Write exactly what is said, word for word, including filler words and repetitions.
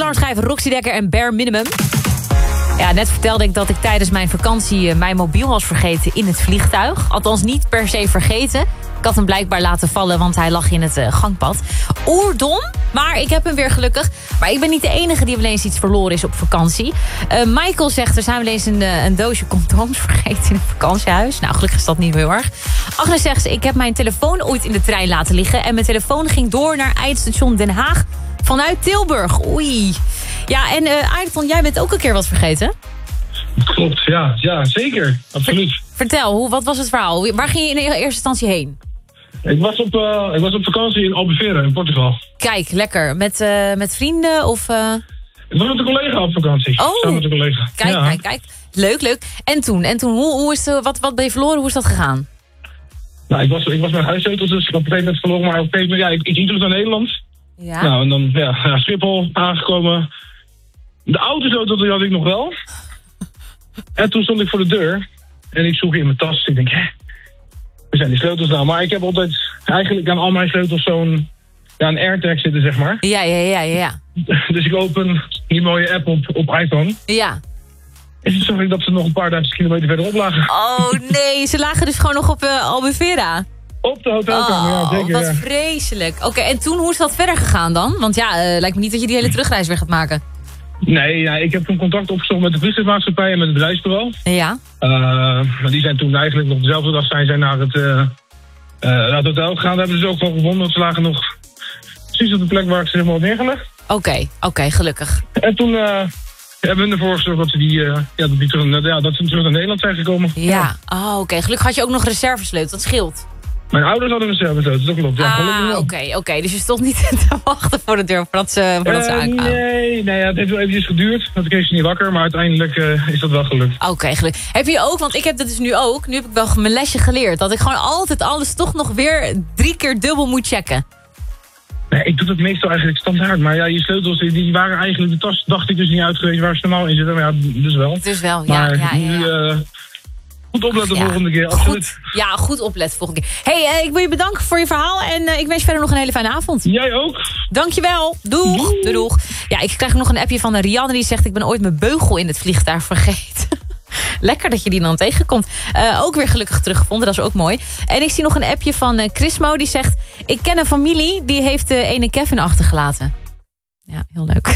Sander Schijf, Roxy Dekker en Bare Minimum. Ja, net vertelde ik dat ik tijdens mijn vakantie mijn mobiel was vergeten in het vliegtuig. Althans niet per se vergeten. Ik had hem blijkbaar laten vallen, want hij lag in het uh, gangpad. Oerdom, maar ik heb hem weer gelukkig. Maar ik ben niet de enige die wel eens iets verloren is op vakantie. Uh, Michael zegt, er zijn wel eens een, uh, een doosje condooms vergeten in het vakantiehuis. Nou, gelukkig is dat niet heel erg. Agnes zegt, ik heb mijn telefoon ooit in de trein laten liggen. En mijn telefoon ging door naar eindstation Den Haag vanuit Tilburg. Oei. Ja, en uh, Ayrton, jij bent ook een keer wat vergeten? Klopt, ja, ja zeker. Absoluut. Vertel, hoe, wat was het verhaal? Waar ging je in eerste instantie heen? Ik was op, uh, ik was op vakantie in Albufeira in Portugal. Kijk, lekker. Met, uh, met vrienden of... Uh... Ik was met een collega op vakantie. Oh, samen met een collega. Kijk, ja. kijk, kijk. Leuk, leuk. En toen? En toen, hoe, hoe is de, wat, wat ben je verloren? Hoe is dat gegaan? Nou, ik was, ik was mijn huissleutels, dus ik had op een gegeven moment verloren. Maar op een gegeven moment, ja, ik, ik ging terug naar Nederland. Ja. Nou, en dan, ja, ja Schiphol aangekomen. De autosleutel die had ik nog wel. En toen stond ik voor de deur. En ik zoek in mijn tas. Ik denk, hè, waar zijn die sleutels nou? Maar ik heb altijd eigenlijk aan al mijn sleutels zo'n ja, een AirTag zitten, zeg maar. Ja, ja, ja, ja. Dus ik open die mooie app op, op iPhone. Ja. En toen zag ik dat ze nog een paar duizend kilometer verderop lagen. Oh nee, ze lagen dus gewoon nog op uh, Albufeira. Op de hotelkamer, oh, ja, zeker. Wat ja. vreselijk. Oké, okay, en toen, hoe is dat verder gegaan dan? Want ja, uh, lijkt me niet dat je die hele terugreis weer gaat maken. Nee, ja, ik heb toen contact opgezocht met de vliegtuigmaatschappij en met het reisbureau. Ja. Uh, die zijn toen eigenlijk nog dezelfde dag zijn zij naar het, uh, uh, naar het hotel gegaan. Daar hebben ze ook wel gevonden, want ze lagen nog precies op de plek waar ik ze helemaal had neergelegd. Oké, okay, oké, okay, gelukkig. En toen uh, hebben we ervoor gezorgd dat ze, die, uh, ja, dat, die terug, ja, dat ze terug naar Nederland zijn gekomen. Ja, ja. Oh, oké. Okay. Gelukkig had je ook nog reservesleutel, dat scheelt. Mijn ouders hadden een reservesleutel, dat klopt. Ja, ah, oké, okay, oké. Okay. Dus je stond niet te wachten voor de deur voordat ze, voordat ze uh, aankwamen? Nee, nee ja, het heeft wel eventjes geduurd. Want ik kreeg ze niet wakker, maar uiteindelijk uh, is dat wel gelukt. Oké, okay, gelukkig. Heb je ook, want ik heb dat dus nu ook, nu heb ik wel mijn lesje geleerd, dat ik gewoon altijd alles toch nog weer drie keer dubbel moet checken. Nee, ik doe dat meestal eigenlijk standaard. Maar ja, je sleutels die waren eigenlijk, de tas dacht ik dus niet uit geweest waar ze normaal in zitten. Maar ja, dus wel. Dus wel, ja. Maar ja, ja, nu, ja. Uh, goed opletten de ja, volgende keer, absoluut. Goed, ja, goed opletten volgende keer. Hey, uh, ik wil je bedanken voor je verhaal en uh, ik wens je verder nog een hele fijne avond. Jij ook. Dankjewel. Doeg. Doeg. Doeg, doeg. Ja, ik krijg nog een appje van Rianne die zegt, ik ben ooit mijn beugel in het vliegtuig vergeten. Lekker dat je die dan tegenkomt. Uh, ook weer gelukkig teruggevonden, dat is ook mooi. En ik zie nog een appje van uh, Chrismo die zegt, ik ken een familie die heeft de ene Kevin achtergelaten. Ja, heel leuk.